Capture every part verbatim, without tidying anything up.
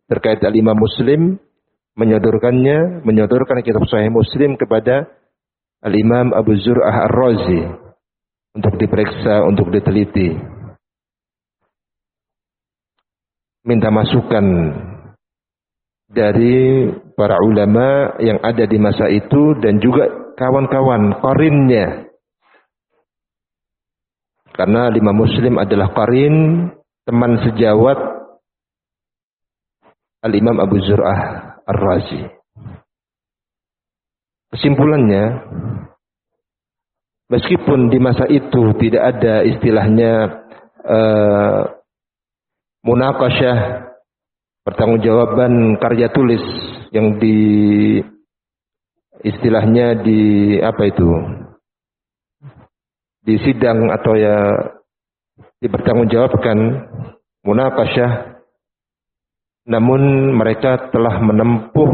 terkait Al-Imam Muslim, menyodorkannya, menyodorkan kitab Sahih Muslim kepada Al-Imam Abu Zur'ah Ar-Razi untuk diperiksa, untuk diteliti. Minta masukan dari para ulama yang ada di masa itu dan juga kawan-kawan qarinnya. Karena Imam Muslim adalah qarin, teman sejawat Al-Imam Abu Zur'ah Ar-Razi. Kesimpulannya, meskipun di masa itu tidak ada istilahnya uh, munaqasyah, pertanggungjawaban karya tulis yang di istilahnya di apa itu di sidang atau ya dipertanggungjawabkan munaqasyah, namun mereka telah menempuh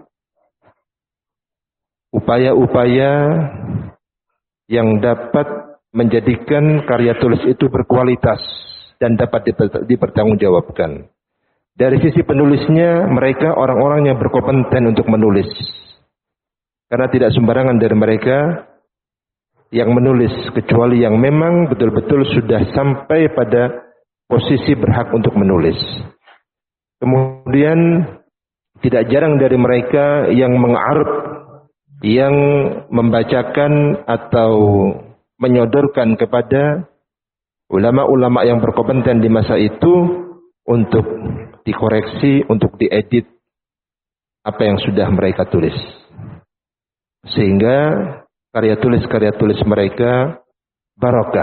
upaya-upaya yang dapat menjadikan karya tulis itu berkualitas dan dapat dipertanggungjawabkan. Dari sisi penulisnya, mereka orang-orang yang berkompeten untuk menulis. Karena tidak sembarangan dari mereka yang menulis, kecuali yang memang betul-betul sudah sampai pada posisi berhak untuk menulis. Kemudian tidak jarang dari mereka yang mengarep, yang membacakan atau menyodorkan kepada ulama-ulama yang berkompeten di masa itu untuk dikoreksi, untuk diedit apa yang sudah mereka tulis. Sehingga karya tulis-karya tulis mereka barokah.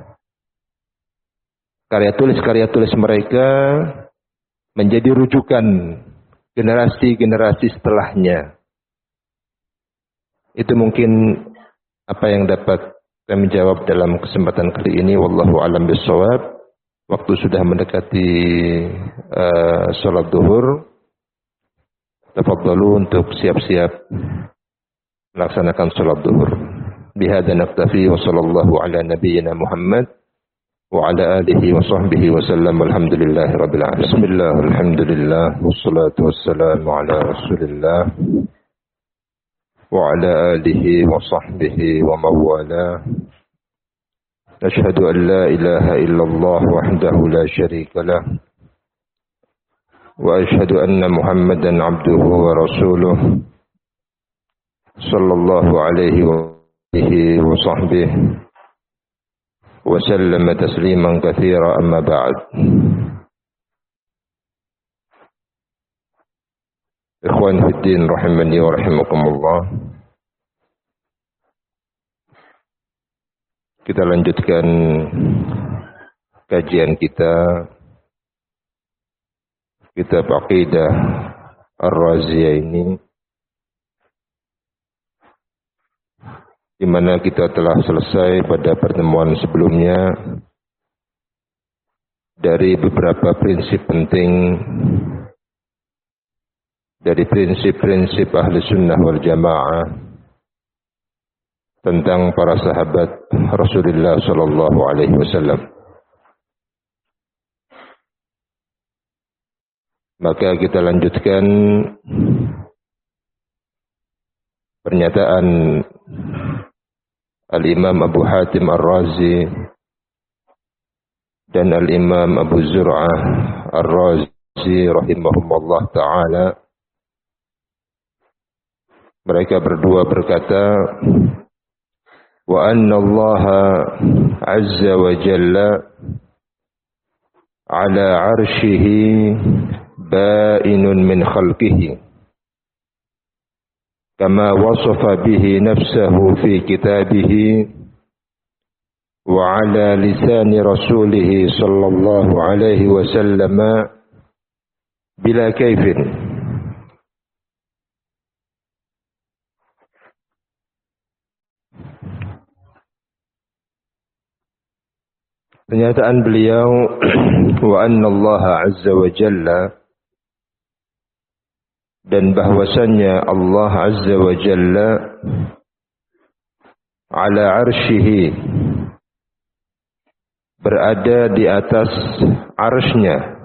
Karya tulis-karya tulis mereka menjadi rujukan generasi-generasi setelahnya. Itu mungkin apa yang dapat kami jawab dalam kesempatan kali ini. Wallahu a'lam bishawab. Waktu sudah mendekati uh, sholat duhur. Tafadhalu untuk siap-siap melaksanakan sholat duhur. Bihadza naktafi wa sallallahu ala nabiyyina Muhammad wa ala alihi wa sahbihi wa sallam. Alhamdulillahi rabbil alamin. Bismillah, alhamdulillah, wassalatu wassalamu ala rasulillah wa ala alihi wa sahbihi wa mawala. Ashhadu an la ilaha illallah wahdahu la syarika lah wa ashhadu anna Muhammadan abduhu wa rasuluh sallallahu alaihi wa alihi wa sahbihi wa sallama tasliman katsira, amma ba'd. Ikhwan fi din rahimani wa rahimakumullah. Kita lanjutkan kajian kita kitab Aqidah Ar-Raziyah ini, di mana kita telah selesai pada pertemuan sebelumnya dari beberapa prinsip penting dari prinsip-prinsip ahli sunnah wal jamaah tentang para sahabat Rasulullah sallallahu alaihi wasallam. Maka kita lanjutkan pernyataan Al-Imam Abu Hatim Ar-Razi dan Al-Imam Abu Zur'ah Ar-Razi rahimahumullah ta'ala. Mereka berdua berkata, wa anna Allah azza wa jalla ala arshihi ba'inun min khalqihi kama wasafa bihi nafsahu fi kitabihi wa ala lisani rasulih sallallahu alaihi wasallam bila kaifin. Pernyataan beliau, wa anna Allah azza wa jalla, dan bahwasannya Allah azza wa jalla ala arsyihi, berada di atas arsy-Nya,